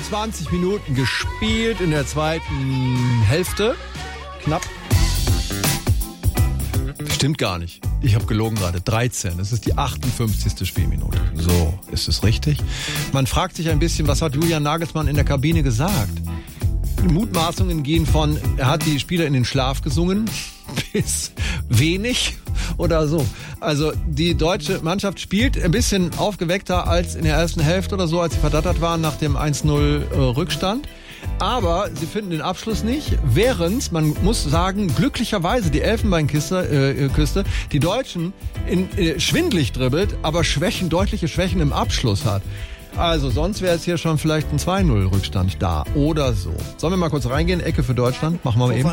20 Minuten gespielt in der zweiten Hälfte. Knapp. Stimmt gar nicht. Ich habe gelogen gerade. 13. Das ist die 58. Spielminute. So, ist es richtig? Man fragt sich ein bisschen, was hat Julian Nagelsmann in der Kabine gesagt? Mutmaßungen gehen von, er hat die Spieler in den Schlaf gesungen, bis wenig oder so. Also die deutsche Mannschaft spielt ein bisschen aufgeweckter als in der ersten Hälfte oder so, als sie verdattert waren nach dem 1-0 Rückstand. Aber sie finden den Abschluss nicht, während, man muss sagen, glücklicherweise die Elfenbeinküste die Deutschen schwindlig dribbelt, aber deutliche Schwächen im Abschluss hat. Also, sonst wäre jetzt hier schon vielleicht ein 2-0 Rückstand da oder so. Sollen wir mal kurz reingehen? Ecke für Deutschland. Machen wir mal eben.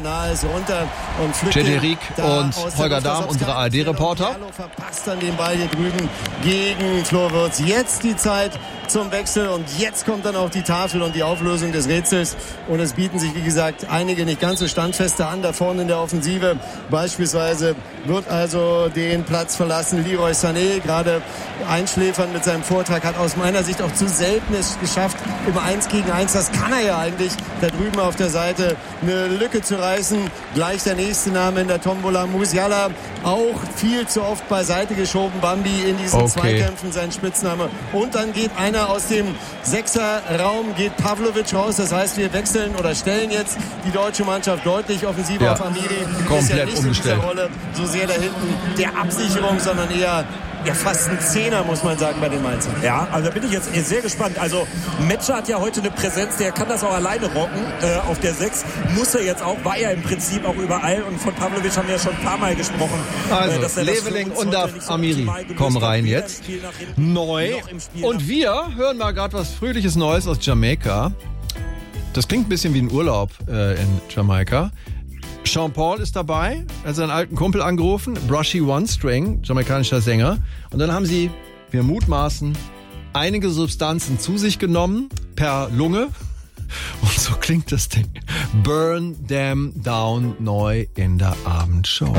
Cedric und Holger Dahm, unsere ARD-Reporter. Verpasst dann den Ball hier drüben gegen Flo Wirtz. Jetzt die Zeit zum Wechsel und jetzt kommt dann auch die Tafel und die Auflösung des Rätsels. Und es bieten sich, wie gesagt, einige nicht ganz so standfeste an, da vorne in der Offensive. Beispielsweise wird also den Platz verlassen Leroy Sané, gerade einschläfern mit seinem Vortrag, hat aus meiner Sicht auch zu selten es geschafft, im 1 gegen 1, das kann er ja eigentlich, da drüben auf der Seite eine Lücke zu reißen. Gleich der nächste Name in der Tombola, Musiala, auch viel zu oft beiseite geschoben, Bambi in diesen Zweikämpfen, sein Spitzname. Und dann geht einer aus dem Sechserraum, geht Pavlovic raus, das heißt, wir wechseln oder stellen jetzt die deutsche Mannschaft deutlich offensiver auf Amiri. Komplett ist ja nicht umgestellt. In dieser Rolle so sehr da hinten der Absicherung, sondern eher fast ein Zehner, muss man sagen, bei den Mainzern. Ja, also da bin ich jetzt sehr gespannt. Also Metscher hat ja heute eine Präsenz, der kann das auch alleine rocken auf der 6. Muss er jetzt auch, war er im Prinzip auch überall. Und von Pavlovic haben wir ja schon ein paar Mal gesprochen. Also, dass er Leveling und Amiri kommen rein jetzt. Neu. Und wir hören mal gerade was Fröhliches Neues aus Jamaika. Das klingt ein bisschen wie ein Urlaub in Jamaika. Sean Paul ist dabei, er hat seinen alten Kumpel angerufen, Brushy One String, jamaikanischer Sänger. Und dann haben sie, wir mutmaßen, einige Substanzen zu sich genommen, per Lunge. Und so klingt das Ding. Burn Them Down, neu in der Abendshow.